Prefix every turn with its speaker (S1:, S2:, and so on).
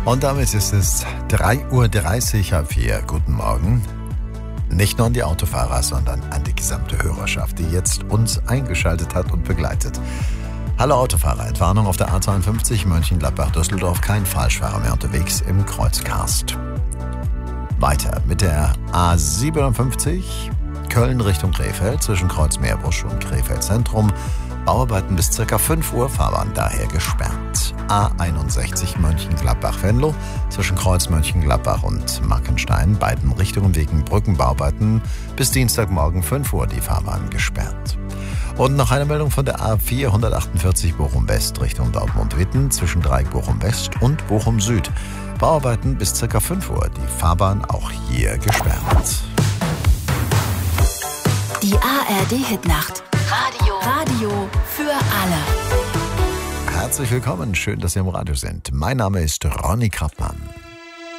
S1: Und damit ist es 3:30 Uhr, halb 4. Guten Morgen. Nicht nur an die Autofahrer, sondern an die gesamte Hörerschaft, die jetzt uns eingeschaltet hat und begleitet. Hallo Autofahrer, Entwarnung auf der A52 Mönchengladbach-Düsseldorf, kein Falschfahrer mehr unterwegs im Kreuzkarst. Weiter mit der A57 Köln Richtung Krefeld zwischen Kreuz Meerbusch und Krefeld Zentrum. Bauarbeiten bis ca. 5 Uhr, Fahrbahn daher gesperrt. A61 Mönchengladbach-Venlo zwischen Kreuz Mönchengladbach und Mackenstein, beiden Richtungen wegen Brückenbauarbeiten bis Dienstagmorgen 5 Uhr die Fahrbahn gesperrt. Und noch eine Meldung von der A448 Bochum-West Richtung Dortmund-Witten zwischen Dreieck Bochum-West und Bochum-Süd. Bauarbeiten bis ca. 5 Uhr, die Fahrbahn auch hier gesperrt.
S2: Die ARD-Hitnacht. Radio für alle.
S1: Herzlich willkommen, schön, dass Sie im Radio sind. Mein Name ist Ronny Krappmann.